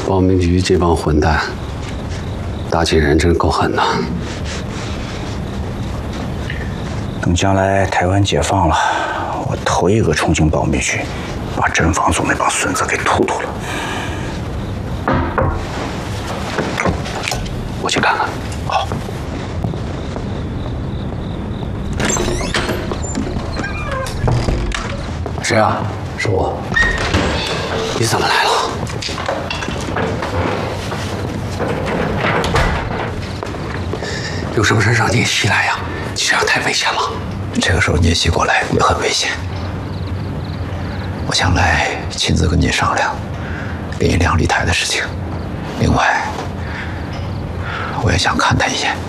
保密局这帮混蛋，打起人真够狠的。 等将来台湾解放了，我头一个冲进保密局，把甄防总那帮孙子给突突了。 我去看看。 好。 谁啊？是我。你怎么来了？有什么事让聂西来呀？你这样太危险了。 这个时候聂西过来也很危险。我想来亲自跟你商量给你量立台的事情。另外，我也想看他一眼。